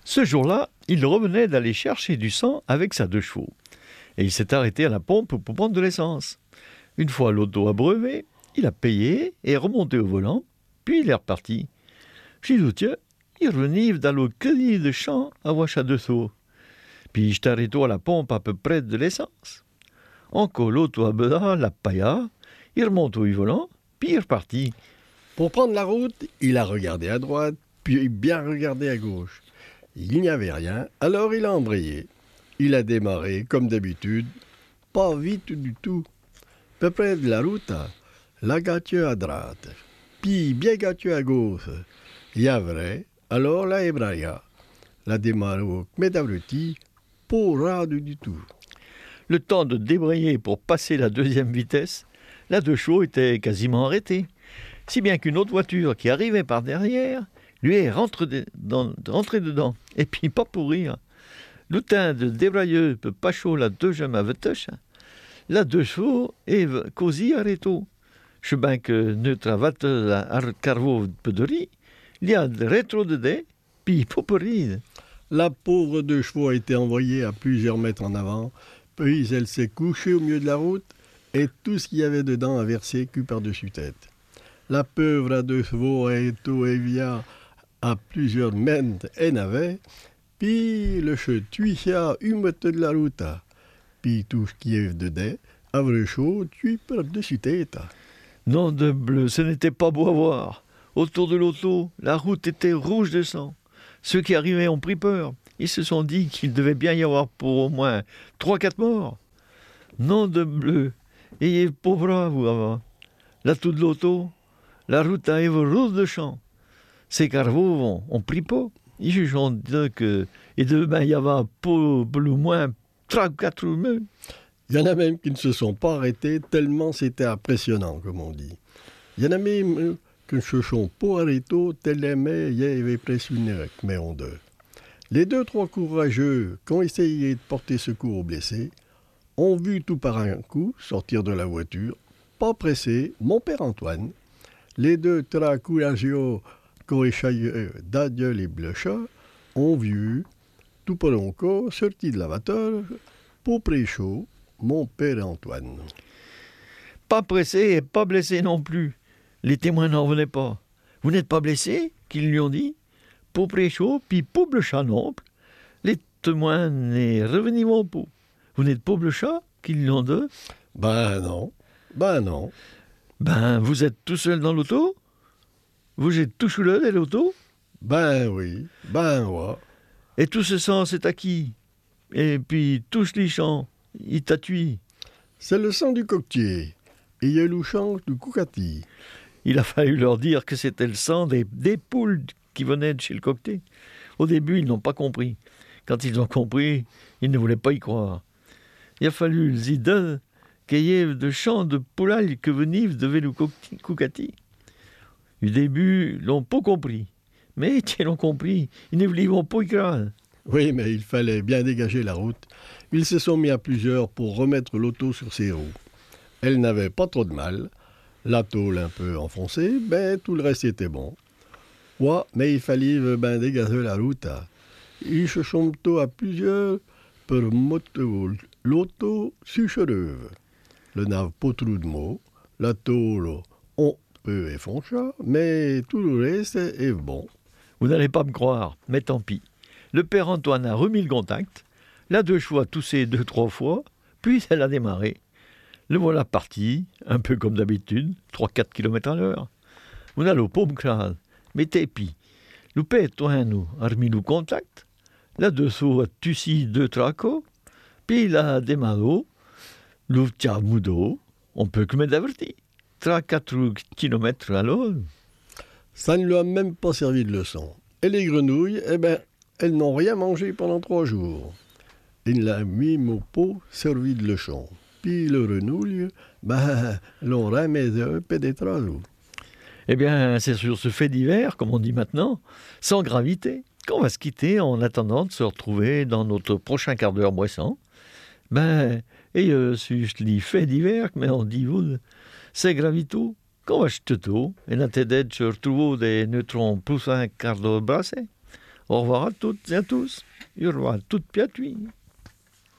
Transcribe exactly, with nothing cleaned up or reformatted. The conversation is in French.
Ce jour-là, il revenait d'aller chercher du sang avec sa deux chevaux. Et il s'est arrêté à la pompe pour prendre de l'essence. Une fois l'auto abreuvé, il a payé et est remonté au volant, puis il est reparti. J'ai dit, tiens, il revenait d'aller cueillir de champ à Wacha de Sceaux. Puis je t'arrête à la pompe à peu près de l'essence. Encore l'auto à la pailla, il remonte au volant, puis il est reparti. Pour prendre la route, il a regardé à droite, puis bien regardé à gauche. Il n'y avait rien, alors il a embrayé. Il a démarré, comme d'habitude, pas vite du tout. Peu près de la route, la gâtue à droite, puis bien gâtue à gauche. Il y a vrai, alors la ébraya. La démarré, mais d'abruti, pas rade du tout. Le temps de débrayer pour passer la deuxième vitesse, la deux chevaux était quasiment arrêtée. Si bien qu'une autre voiture qui arrivait par derrière lui est rentrée, de, dans, rentrée dedans. Et puis pas pour rire. L'outin de débrailleux peut pas chaud la deux jambes à vetuche. La deux chevaux est cosy arrêto. Je ben que neutra vatte la carvo pedori, il y a de rétro de dé, puis poporide. La pauvre deux chevaux a été envoyée à plusieurs mètres en avant, puis elle s'est couchée au milieu de la route et tout ce qu'il y avait dedans a versé cul par-dessus tête. La pauvre à deux chevaux a été via à plusieurs mètres et n'avait, puis le chetuia humete de la route, puis tout ce qui est dedans, a vrai chaud, tu par-dessus tête. Nom de bleu, ce n'était pas beau à voir. Autour de l'auto, la route était rouge de sang. Ceux qui arrivaient ont pris peur. Ils se sont dit qu'il devait bien y avoir pour au moins trois quatre morts. Nom de bleu, ayez pauvre vous avant. Là tout de l'auto, la route a été rouge de sang. Ces carveaux ont pris peur. Ils jugent que et demain il y avait pour plus ou moins trois quatre humains. Il y en a même qui ne se sont pas arrêtés tellement c'était impressionnant, comme on dit. Il y en a même qui ne se sont pas arrêtés tellement il y avait impressionné, mais on deux. Les deux, trois courageux qui ont essayé de porter secours aux blessés ont vu tout par un coup sortir de la voiture, pas pressé, mon père Antoine. Les deux, trois courageux qui ont échaillé d'adieu les bluchats ont vu tout par un coup sortir de la voiture pour pré-chaud, mon père Antoine. Pas pressé et pas blessé non plus. Les témoins n'en revenaient pas. Vous n'êtes pas blessé, qu'ils lui ont dit. Pour pré-chaud, puis pour le chat non plus. Les témoins n'est revenus au pot. Vous n'êtes pas le chat, qu'ils lui ont dit. Ben non, ben non. Ben, vous êtes tout seul dans l'auto? Vous êtes tout seul dans l'auto? Ben oui, ben ouais. Et tout ce sang, c'est à qui? Et puis, tous les champs, il t'a tué. C'est le sang du coquetier. Et il y a le sang du coucati. Il a fallu leur dire que c'était le sang des, des poules qui venaient de chez le coquetier. Au début, ils n'ont pas compris. Quand ils ont compris, ils ne voulaient pas y croire. Il a fallu les idées qu'il y ait de champs de poulailles que venaient de le coucati. Au début, ils n'ont pas compris. Mais ils l'ont compris, ils ne voulaient pas y croire. Oui, mais il fallait bien dégager la route. Ils se sont mis à plusieurs pour remettre l'auto sur ses roues. Elle n'avait pas trop de mal. La tôle un peu enfoncée, ben tout le reste était bon. Ouais, mais il fallait ben dégager la route. Ils se sont mis à plusieurs pour mettre l'auto sur cheveux. Le nav pas trop de mots. La tôle, on peut effoncer, mais tout le reste est bon. Vous n'allez pas me croire, mais tant pis. Le père Antoine a remis le contact. La deux chevaux a toussé deux, trois fois, puis elle a démarré. Le voilà parti, un peu comme d'habitude, trois quatre kilomètres à l'heure. Vous n'allez pas me croire, mais t'es pis. Le père Antoine nous a remis le contact. La deux chevaux a tussi deux tracos, puis il a démarré. Le tia moudo, on peut que me d'avertir. trois quatre kilomètres à l'heure. Ça ne lui a même pas servi de leçon. Et les grenouilles, eh ben, elles n'ont rien mangé pendant trois jours. Il l'a mis mon pot servi de leçon. Puis le renouille, ben, l'on remet un peu des travaux. Eh bien, c'est sur ce fait divers, comme on dit maintenant, sans gravité, qu'on va se quitter en attendant de se retrouver dans notre prochain quart d'heure boissant. Ben, et euh, si je dis fait divers, mais on dit vous, c'est gravito, qu'on va se tout, et la tête de se retrouver des neutrons plus un quart d'heure brassé. Au revoir à toutes et à tous. Et au revoir à toutes piatuis.